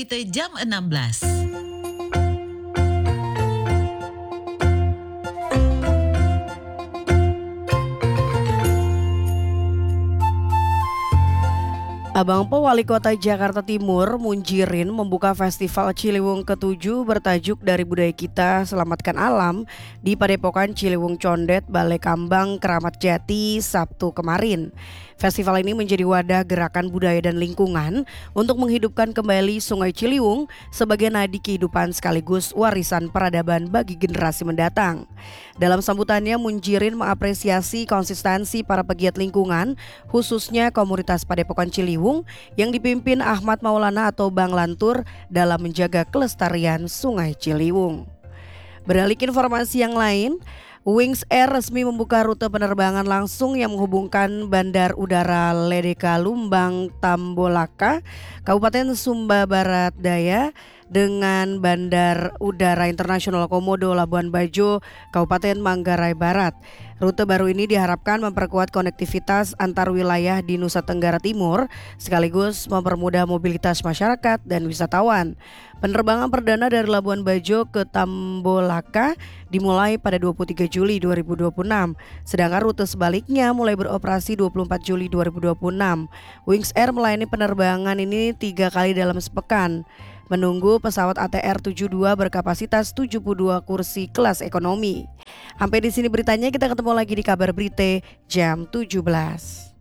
Berita jam 16. Abang Po Wali Kota Jakarta Timur Munjirin membuka Festival Ciliwung ke-7 bertajuk Dari Budaya Kita Selamatkan Alam di Padepokan Ciliwung Condet, Balai Kambang, Keramat Jati, Sabtu kemarin. Festival ini menjadi wadah gerakan budaya dan lingkungan untuk menghidupkan kembali Sungai Ciliwung sebagai nadi kehidupan sekaligus warisan peradaban bagi generasi mendatang. Dalam sambutannya, Munjirin mengapresiasi konsistensi para pegiat lingkungan, khususnya komunitas Padepokan Ciliwung yang dipimpin Ahmad Maulana atau Bang Lantur dalam menjaga kelestarian Sungai Ciliwung. Beralih ke informasi yang lain, Wings Air resmi membuka rute penerbangan langsung yang menghubungkan Bandar Udara Ledeka Lumbang Tambolaka, Kabupaten Sumba Barat Daya dengan Bandar Udara Internasional Komodo Labuan Bajo, Kabupaten Manggarai Barat. Rute baru ini diharapkan memperkuat konektivitas antar wilayah di Nusa Tenggara Timur sekaligus mempermudah mobilitas masyarakat dan wisatawan. Penerbangan perdana dari Labuan Bajo ke Tambolaka dimulai pada 23 Juli 2026, sedangkan rute sebaliknya mulai beroperasi 24 Juli 2026. Wings Air melayani penerbangan ini 3 kali dalam sepekan, menunggu pesawat ATR 72 berkapasitas 72 kursi kelas ekonomi. Sampai di sini beritanya, kita ketemu lagi di kabar berita jam 17.